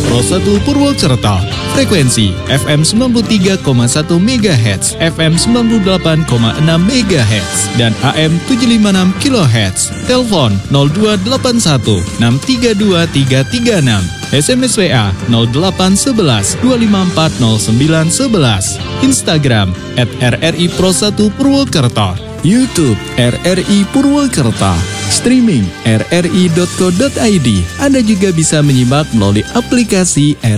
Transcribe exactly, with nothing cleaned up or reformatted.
Pro satu Purwokerto. Frekuensi F M sembilan puluh tiga koma satu megahertz, F M sembilan puluh delapan koma enam megahertz, dan A M tujuh ratus lima puluh enam kilohertz. Telepon nol dua delapan satu enam tiga dua tiga tiga enam. S M S W A nol delapan satu satu dua lima empat nol sembilan satu satu. Instagram at R R I Pro satu Purwokerto. YouTube R R I Purwokerto. Streaming r r i dot co dot i d. Anda juga bisa menyimak melalui aplikasi R